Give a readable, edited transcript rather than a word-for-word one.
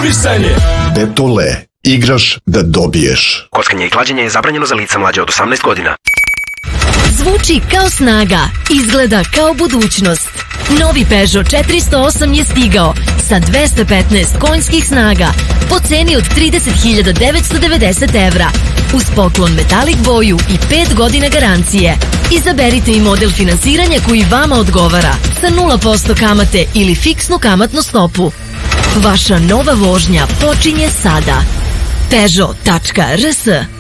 motivisanje. Betole, igraš da dobiješ. Kockanje i klađenje je zabranjeno za lica mlađe od 18 godina. Zvuči kao snaga, izgleda kao budućnost. Novi Peugeot 408 je stigao sa 215 konjskih snaga po ceni od 30.990 evra. Uz poklon metalik boju i 5 godina garancije. Izaberite i model finansiranja koji vama odgovara sa 0% kamate ili fiksnu kamatnu stopu. Vaša nova vožnja počinje sada. Peugeot.rs